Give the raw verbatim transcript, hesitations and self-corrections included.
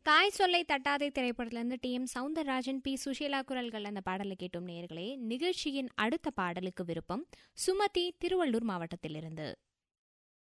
தாய் சொல்லை தட்டாதே திரைப்படத்திலிருந்து D M Soundararajan, B Sushila குரல்கள் அந்த பாடலை கேட்டும் நேயர்களே. நிகழ்ச்சியின் அடுத்த பாடலுக்கு விருப்பம் சுமதி, திருவள்ளூர் மாவட்டத்திலிருந்து.